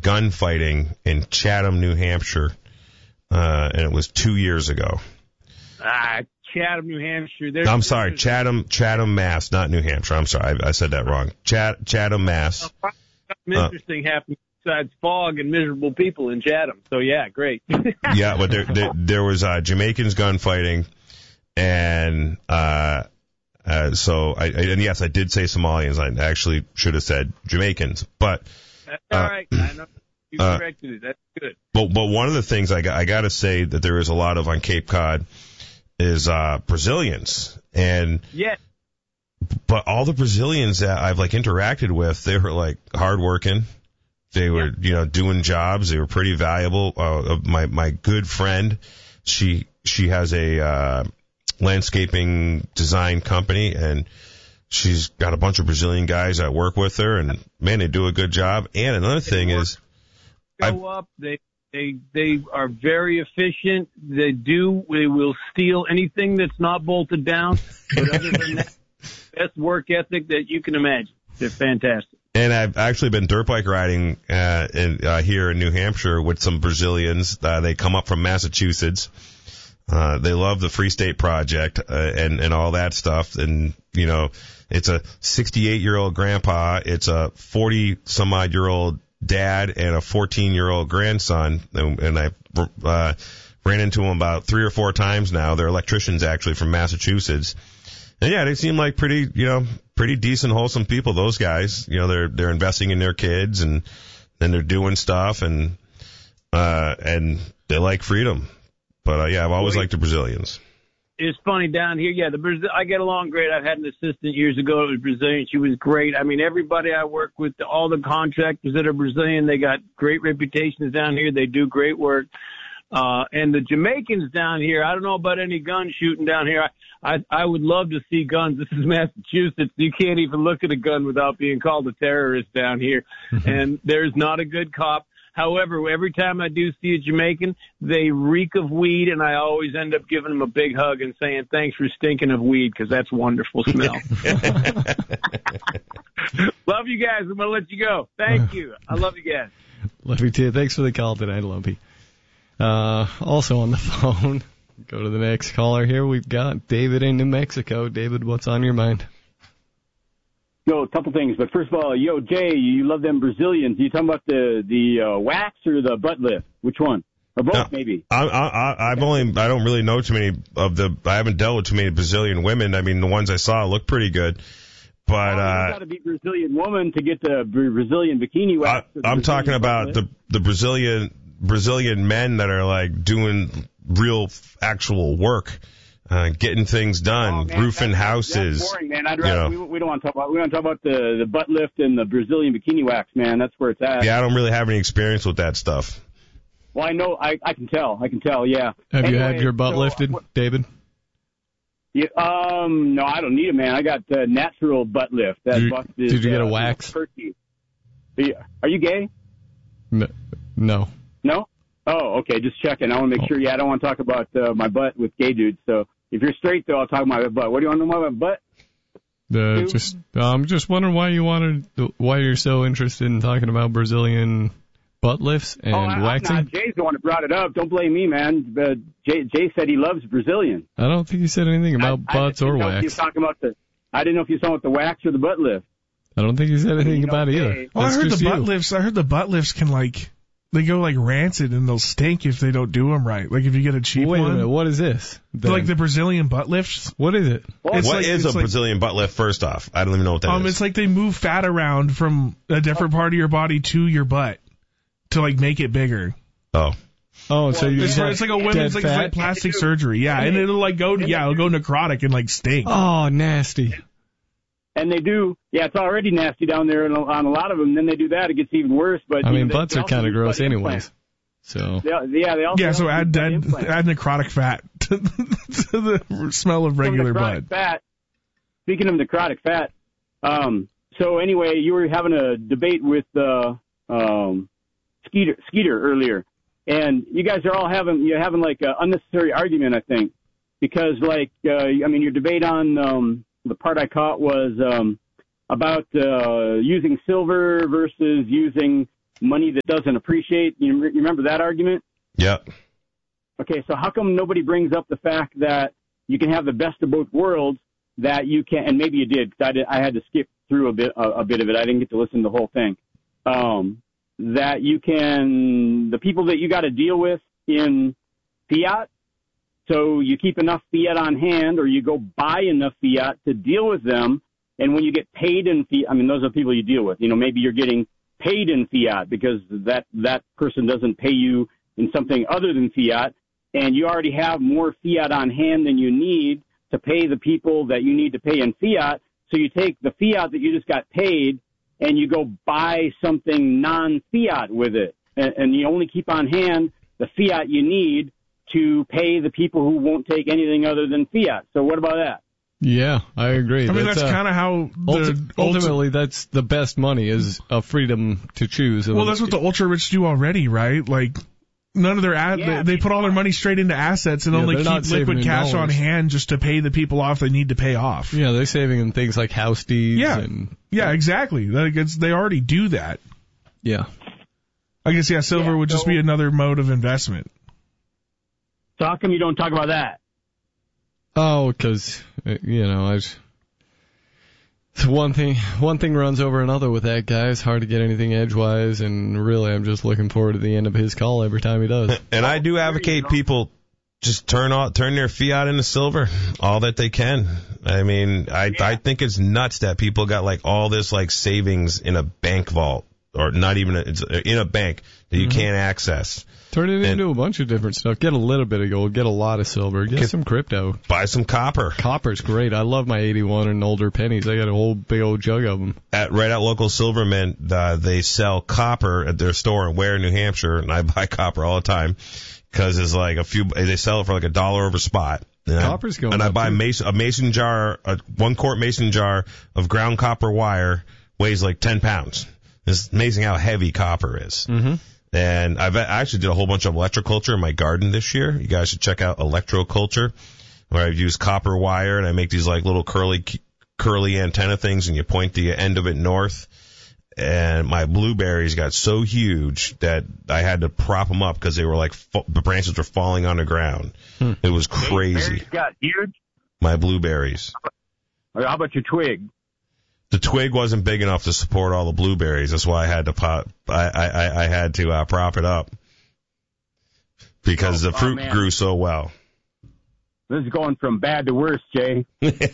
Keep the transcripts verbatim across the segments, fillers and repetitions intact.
gunfighting in Chatham, New Hampshire, uh, and it was two years ago. Ah, Chatham, New Hampshire. There's, I'm sorry, there's, Chatham, Chatham, Mass, not New Hampshire. I'm sorry, I, I said that wrong. Chat, Chatham, Mass. Something interesting uh, happened besides fog and miserable people in Chatham. So yeah, great. Yeah, but there, there, there was uh, Jamaicans gunfighting, and uh, uh, so I, and yes, I did say Somalians. I actually should have said Jamaicans, but that's all uh, right. I know you corrected uh, it. That's good. But but one of the things I got, I got to say that there is a lot of on Cape Cod is uh, Brazilians, and yeah. But all the Brazilians that I've like interacted with, they were like hardworking. They were, you know, doing jobs. They were pretty valuable. Uh, my my good friend, she she has a uh, landscaping design company, and she's got a bunch of Brazilian guys that work with her, and man, they do a good job. And another thing is, go up. They they they are very efficient. They do. They will steal anything that's not bolted down. But other than that, best work ethic that you can imagine. They're fantastic. And I've actually been dirt bike riding uh, in, uh, here in New Hampshire with some Brazilians. Uh, they come up from Massachusetts. Uh, they love the Free State Project uh, and and all that stuff. And you know, it's a sixty-eight-year-old grandpa, it's a forty-some-odd-year-old dad, and a fourteen-year-old grandson. And, and I uh, ran into them about three or four times now. They're electricians actually from Massachusetts. And yeah, they seem like pretty, you know, pretty decent, wholesome people. Those guys, you know, they're they're investing in their kids, and then they're doing stuff, and uh, and they like freedom. But uh, yeah, I've always liked the Brazilians. It's funny down here. Yeah, the Brazil, I get along great. I've had an assistant years ago that was Brazilian. She was great. I mean, everybody I work with, all the contractors that are Brazilian, they got great reputations down here. They do great work. Uh, and the Jamaicans down here, I don't know about any gun shooting down here. I, I, I would love to see guns. This is Massachusetts. You can't even look at a gun without being called a terrorist down here. And there's not a good cop. However, every time I do see a Jamaican, they reek of weed, and I always end up giving them a big hug and saying, thanks for stinking of weed, because that's a wonderful smell. Love you guys. I'm going to let you go. Thank you. I love you guys. Love you too. Thanks for the call tonight, Lumpy. Uh, also on the phone, go to the next caller here. We've got David in New Mexico. David, what's on your mind? Yo, a couple things. But first of all, yo, Jay, you love them Brazilians. You talking about the the uh, wax or the butt lift? Which one? Or both, no, maybe. I, I, I've only, I don't really know too many of the, I haven't dealt with too many Brazilian women. I mean, the ones I saw look pretty good. But, oh, uh, you got to be Brazilian woman to get the Brazilian bikini wax. I, I'm Brazilian talking about the, the Brazilian, Brazilian men that are like doing real actual work, uh, getting things done, oh, man, roofing that's, houses. That's boring, man. I'd rather, you know. we, we don't want to talk about, we want to talk about the, the butt lift and the Brazilian bikini wax, man. That's where it's at. Yeah, I don't really have any experience with that stuff. Well, I know, I, I can tell, I can tell, yeah. Have anyway, you had your butt so, lifted, uh, David? Yeah, um, no, I don't need it, man. I got uh, natural butt lift. That did you, butt is, did you get a uh, wax? Turkey. Are you gay? No. No? No? Oh, okay, just checking. I want to make oh. sure. Yeah, I don't want to talk about uh, my butt with gay dudes. So if you're straight, though, I'll talk about my butt. What do you want to know about my butt? Uh, just, I'm um, just wondering why you wanted, why you're so interested in talking about Brazilian butt lifts and oh, I, waxing. I'm not. Jay's the one that brought it up. Don't blame me, man. Uh, Jay, Jay said he loves Brazilian. I don't think he said anything about I, butts I or wax. wax. He was talking about the. I didn't know if you saw about the wax or the butt lift. I don't think he said anything you know, about Jay, either. Well, I That's heard just the butt you. lifts. I heard the butt lifts can like they go like rancid and they'll stink if they don't do them right. Like if you get a cheap Wait one. a minute, what is this? They're like the Brazilian butt lifts. What is it? It's What like, is a it's like, Brazilian butt lift, first off? I don't even know what that um, is. It's like they move fat around from a different part of your body to your butt to like make it bigger. Oh. Oh, so you It's, got it's like a women's like, it's fat? like plastic surgery. Yeah, and it'll like go to, yeah, it'll go necrotic and like stink. Oh, nasty. And they do, yeah, it's already nasty down there on a lot of them. Then they do that, it gets even worse. But I mean, they, butts they are kind of use gross butt anyways. implants. So They, yeah, they also Yeah, so also add use butt add, implants. add necrotic fat to, to the smell of regular From butt. necrotic fat. Speaking of necrotic fat, um, so anyway, you were having a debate with uh, um, Skeeter, Skeeter earlier, and you guys are all having you're having like an unnecessary argument, I think, because like uh, I mean, your debate on um, the part I caught was um, about uh, using silver versus using money that doesn't appreciate. You you remember that argument? Yep. Okay, so how come nobody brings up the fact that you can have the best of both worlds, that you can, and maybe you did, because I, did, I had to skip through a bit a, a bit of it. I didn't get to listen to the whole thing. Um, that you can, the people that you got to deal with in fiat, so you keep enough fiat on hand, or you go buy enough fiat to deal with them, and when you get paid in fiat, I mean, those are people you deal with. You know, maybe you're getting paid in fiat because that, that person doesn't pay you in something other than fiat, and you already have more fiat on hand than you need to pay the people that you need to pay in fiat. So you take the fiat that you just got paid and you go buy something non-fiat with it. And, and you only keep on hand the fiat you need to pay the people who won't take anything other than fiat. So what about that? Yeah, I agree. I mean, that's, that's uh, kind of how the ulti- ultimately that's the best money is a freedom to choose. Well, that's what the ultra rich do already, right? Like, none of their ad- yeah, they, they put all their money straight into assets and yeah, only keep liquid cash dollars on hand just to pay the people off they need to pay off. Yeah, they're saving in things like house deeds. Yeah, and, yeah, exactly. Like it's, they already do that. Yeah. I guess, yeah, silver yeah, would so, just be another mode of investment. So how come you don't talk about that? Oh, because, you know, I just, one thing one thing runs over another with that guy. It's hard to get anything edgewise, and really I'm just looking forward to the end of his call every time he does. And I do advocate people just turn all, turn their fiat into silver, all that they can. I mean, I yeah. I think it's nuts that people got like all this like savings in a bank vault, or not even a, it's in a bank that you mm-hmm. can't access. Turn it and into a bunch of different stuff. Get a little bit of gold. Get a lot of silver. Get some crypto. Buy some copper. Copper's great. I love my eighty-one and older pennies. I got a whole big old jug of them. At right at local Silver Mint, uh, they sell copper at their store in Ware, New Hampshire, and I buy copper all the time because it's like a few. They sell it for like a dollar over spot. And Copper's going. And I up buy too. mason, a mason jar, a one quart mason jar of ground copper wire weighs like ten pounds. It's amazing how heavy copper is. Mm-hmm. And I've I actually did a whole bunch of electroculture in my garden this year. You guys should check out electroculture, where I've used copper wire and I make these like little curly curly antenna things, and you point the end of it north. And my blueberries got so huge that I had to prop them up because they were like fa- the branches were falling on the ground. Hmm. It was crazy. Blueberries got huge? My blueberries. How about your twig? The twig wasn't big enough to support all the blueberries. That's why I had to pop. I I, I had to uh, prop it up because oh, the fruit oh, grew so well. This is going from bad to worse, Jay.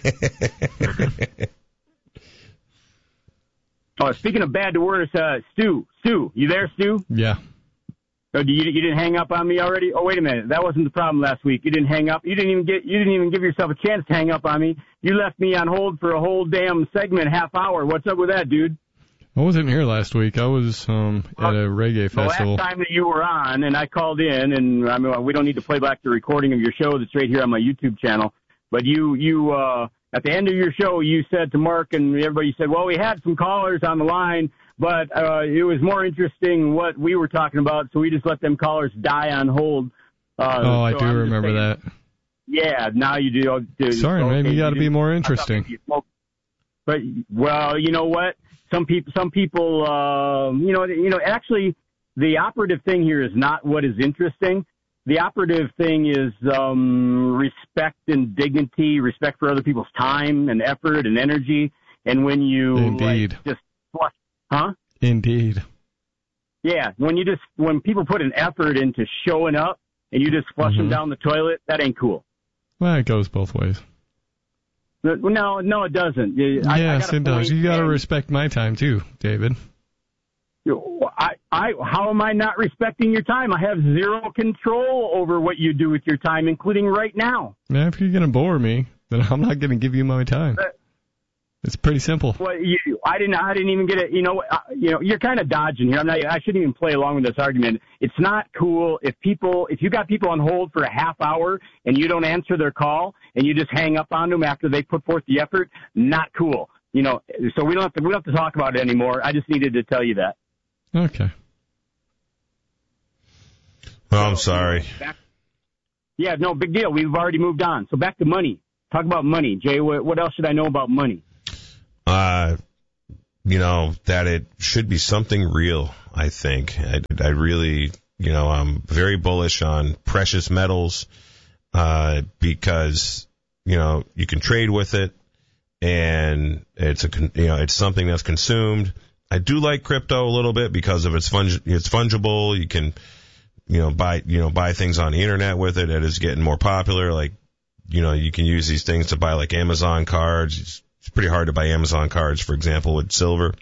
Oh, speaking of bad to worse, uh, Stu, Stu, you there, Stu? Yeah. Oh, you, you didn't hang up on me already? Oh, wait a minute. That wasn't the problem last week. You didn't hang up. You didn't even get. You didn't even give yourself a chance to hang up on me. You left me on hold for a whole damn segment, half hour. What's up with that, dude? I wasn't here last week. I was um at a reggae festival. The last time that you were on, and I called in, and I mean, we don't need to play back the recording of your show that's right here on my YouTube channel. But you, you, uh, at the end of your show, you said to Mark and everybody, said, well, we had some callers on the line, but uh, it was more interesting what we were talking about, so we just let them callers die on hold. Uh, oh, so I do I'm remember saying, that. Yeah, now you do. do Sorry, okay, man, you got to do, be more interesting. But well, you know what? Some people, some people, uh, you know, you know, actually, the operative thing here is not what is interesting. The operative thing is um, respect and dignity, respect for other people's time and effort and energy. And when you Indeed. Like, just flush, huh? Indeed. Yeah, when you just when people put an effort into showing up and you just flush mm-hmm. them down the toilet, that ain't cool. Well, it goes both ways. No, no, it doesn't. I, yes, I it does. You got to respect my time too, David. I, I, how am I not respecting your time? I have zero control over what you do with your time, including right now. Now, if you're going to bore me, then I'm not going to give you my time. Uh, it's pretty simple. Well, you, I didn't, I didn't even get it. You know, uh, you know, you're kind of dodging here. I'm not. I shouldn't even play along with this argument. It's not cool if people, if you got people on hold for a half hour and you don't answer their call and you just hang up on them after they put forth the effort. Not cool. You know, so we don't have to, we don't have to talk about it anymore. I just needed to tell you that. Okay. Well, I'm sorry. Back, yeah, no, big deal. We've already moved on. So back to money. Talk about money. Jay, what, what else should I know about money? Uh, you know, that it should be something real, I think. I, I really, you know, I'm very bullish on precious metals, uh, because, you know, you can trade with it, and it's a, you know, it's something that's consumed. I do like crypto a little bit because of its fung- it's fungible. You can, you know, buy, you know, buy things on the internet with it. It is getting more popular. Like, you know, you can use these things to buy like Amazon cards. It's, it's pretty hard to buy Amazon cards, for example, with silver.